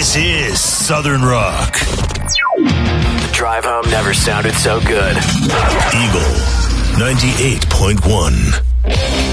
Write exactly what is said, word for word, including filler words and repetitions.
This is Southern Rock. The drive home never sounded so good. Eagle ninety-eight point one.